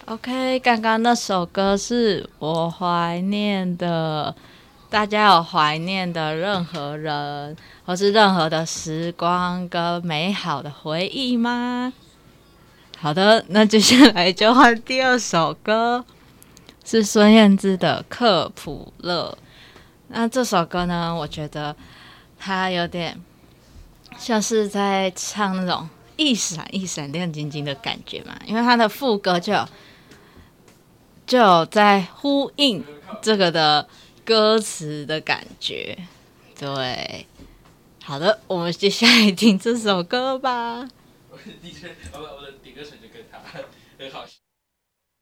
OK，刚刚那首歌是我怀念的，大家有怀念的任何人，或是任何的时光跟美好的回忆吗？好的，那接下来就换第二首歌，是孙燕姿的《克普勒》。那这首歌呢，我觉得它有点像是在唱那种一闪一闪亮晶晶的感觉嘛，因为它的副歌就有在呼应这个的歌词的感觉。对，好的，我们接下来听这首歌吧。 我的点歌程就跟他很好笑。